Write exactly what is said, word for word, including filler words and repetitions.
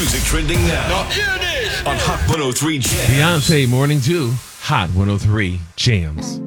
Music trending now. Here it is. On Hot one oh three Jams. Beyonce Morning Dew, Hot one oh three Jams.